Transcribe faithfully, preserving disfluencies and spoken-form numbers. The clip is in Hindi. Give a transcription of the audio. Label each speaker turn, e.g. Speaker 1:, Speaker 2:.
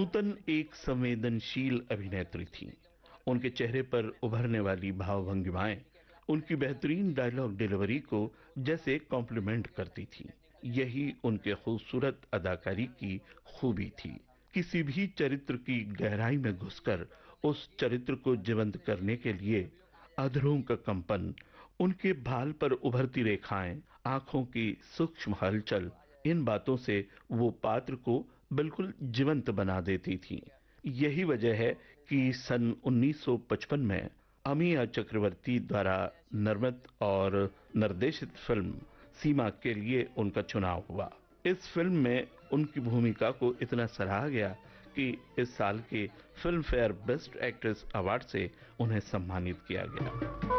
Speaker 1: नूतन एक संवेदनशील अभिनेत्री थीं। उनके चेहरे पर उभरने वाली भावभंगिमाएं उनकी बेहतरीन डायलॉग डिलीवरी को जैसे कॉम्प्लीमेंट करती थीं। यही उनके खूबसूरत अदाकारी की खूबी थी। किसी भी चरित्र की गहराई में घुसकर उस चरित्र को जीवंत करने के लिए अधरों का कंपन, उनके भाल पर उभरती रेखाएं, आंखों की सूक्ष्म हलचल, इन बातों से वो पात्र को बिल्कुल जीवंत बना देती थी। यही वजह है कि सन उन्नीस सौ पचपन में अमिया चक्रवर्ती द्वारा निर्मित और निर्देशित फिल्म सीमा के लिए उनका चुनाव हुआ। इस फिल्म में उनकी भूमिका को इतना सराहा गया कि इस साल के film fair best actress award से उन्हें सम्मानित किया गया।